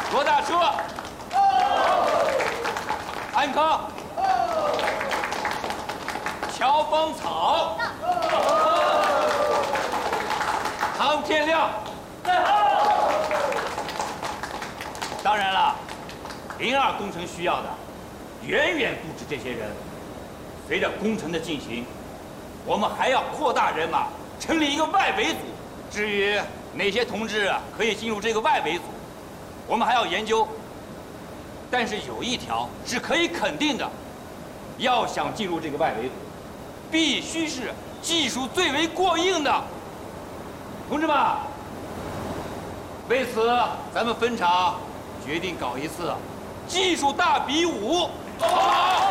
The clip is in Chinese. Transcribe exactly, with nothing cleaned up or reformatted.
罗大车，安康，乔芳草，唐天亮。当然了，零二工程需要的远远不止这些人。随着工程的进行，我们还要扩大人马，成立一个外围组。至于哪些同志可以进入这个外围组，我们还要研究。但是有一条是可以肯定的，要想进入这个外围组，必须是技术最为过硬的。同志们，为此咱们分厂决定搞一次技术大比武，好不好？